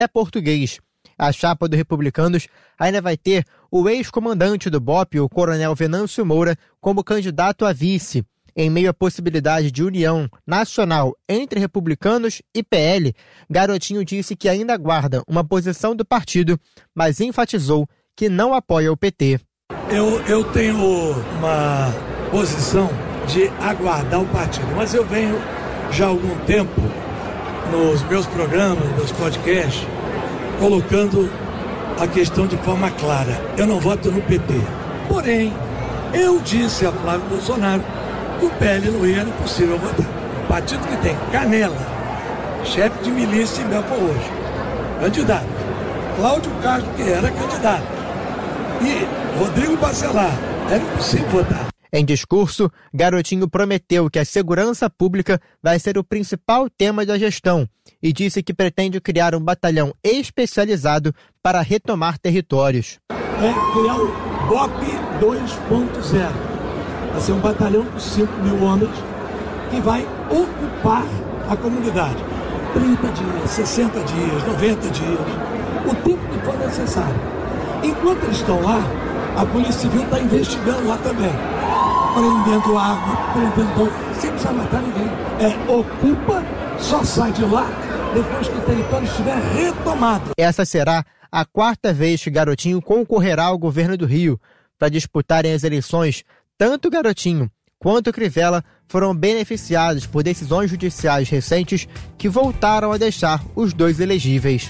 português. A chapa do Republicanos ainda vai ter o ex-comandante do BOPE, o coronel Venâncio Moura, como candidato a vice. Em meio à possibilidade de união nacional entre republicanos e PL, Garotinho disse que ainda aguarda uma posição do partido, mas enfatizou que não apoia o PT. Eu tenho uma posição de aguardar o partido, mas eu venho já há algum tempo nos meus programas, nos podcasts, colocando a questão de forma clara. Eu não voto no PT. Porém, eu disse a Flávio Bolsonaro que o PL não era impossível votar. Partido que tem Canela, chefe de milícia em Belfort Roxo, candidato. Cláudio Castro, que era candidato. E Rodrigo Bacelar, era impossível votar. Em discurso, Garotinho prometeu que a segurança pública vai ser o principal tema da gestão e disse que pretende criar um batalhão especializado para retomar territórios. Criar o BOPE 2.0. Vai ser um batalhão de 5 mil homens que vai ocupar a comunidade. 30 dias, 60 dias, 90 dias, o tempo que for necessário. Enquanto eles estão lá, a Polícia Civil está investigando lá também. Prendendo água, prendendo... sem precisar matar ninguém. Ocupa, só sai de lá depois que o território estiver retomado. Essa será a 4ª vez que Garotinho concorrerá ao governo do Rio. Para disputarem as eleições, tanto Garotinho quanto Crivella foram beneficiados por decisões judiciais recentes que voltaram a deixar os dois elegíveis.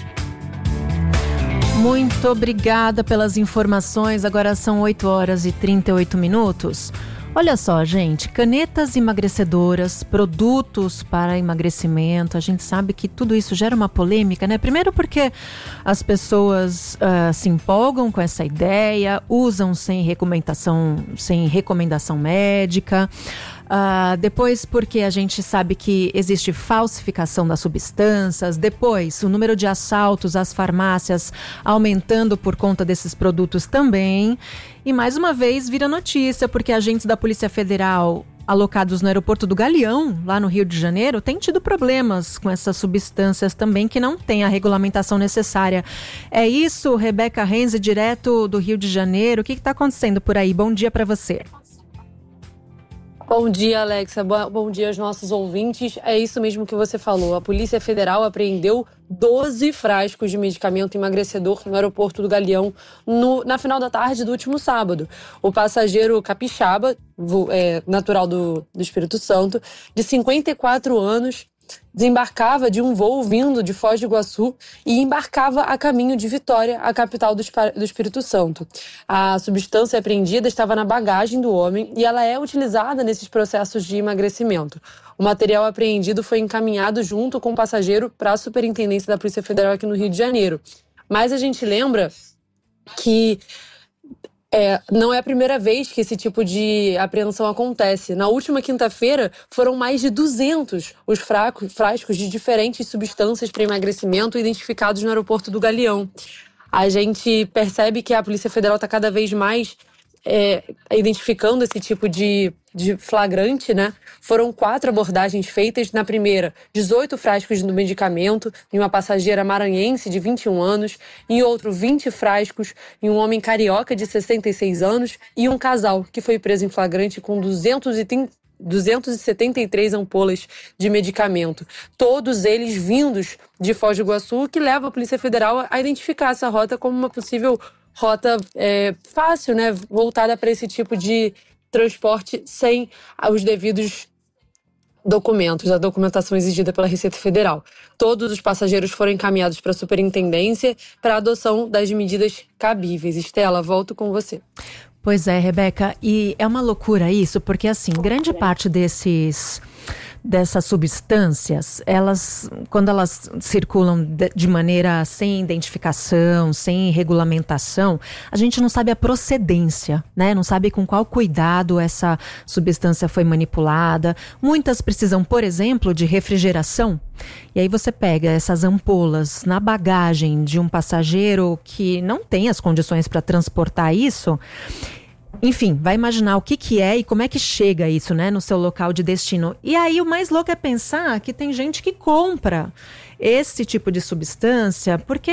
Muito obrigada pelas informações. Agora são 8h38. Olha só, gente, canetas emagrecedoras, produtos para emagrecimento, a gente sabe que tudo isso gera uma polêmica, né? Primeiro porque as pessoas se empolgam com essa ideia, usam sem recomendação médica. Depois porque a gente sabe que existe falsificação das substâncias. Depois, o número de assaltos às farmácias aumentando por conta desses produtos também. E mais uma vez vira notícia, porque agentes da Polícia Federal alocados no aeroporto do Galeão, lá no Rio de Janeiro, têm tido problemas com essas substâncias também que não têm a regulamentação necessária. É isso, Rebeca Renze, direto do Rio de Janeiro. O que está acontecendo por aí? Bom dia para você. Bom dia, Alexa. Bom dia aos nossos ouvintes. É isso mesmo que você falou. A Polícia Federal apreendeu 12 frascos de medicamento emagrecedor no aeroporto do Galeão na final da tarde do último sábado. O passageiro capixaba, natural do Espírito Santo, de 54 anos, desembarcava de um voo vindo de Foz do Iguaçu e embarcava a caminho de Vitória, a capital do Espírito Santo. A substância apreendida estava na bagagem do homem e ela é utilizada nesses processos de emagrecimento. O material apreendido foi encaminhado junto com o passageiro para a Superintendência da Polícia Federal aqui no Rio de Janeiro. Mas a gente lembra que não é a primeira vez que esse tipo de apreensão acontece. Na última quinta-feira, foram mais de 200 os frascos de diferentes substâncias para emagrecimento identificados no aeroporto do Galeão. A gente percebe que a Polícia Federal está cada vez mais identificando esse tipo de flagrante, né? Foram 4 abordagens feitas. Na primeira, 18 frascos do medicamento em uma passageira maranhense de 21 anos, em outro 20 frascos em um homem carioca de 66 anos e um casal que foi preso em flagrante com 273 ampolas de medicamento. Todos eles vindos de Foz do Iguaçu, que leva a Polícia Federal a identificar essa rota como uma possível rota fácil, né, voltada para esse tipo de transporte sem os devidos documentos, a documentação exigida pela Receita Federal. Todos os passageiros foram encaminhados para a superintendência para a adoção das medidas cabíveis. Estela, volto com você. Pois é, Rebeca, e é uma loucura isso, porque assim, grande parte dessas substâncias, quando elas circulam de maneira sem identificação, sem regulamentação, a gente não sabe a procedência, né? Não sabe com qual cuidado essa substância foi manipulada. Muitas precisam, por exemplo, de refrigeração. E aí você pega essas ampolas na bagagem de um passageiro que não tem as condições para transportar isso. Enfim, vai imaginar o que é e como é que chega isso, né, no seu local de destino. E aí o mais louco é pensar que tem gente que compra esse tipo de substância porque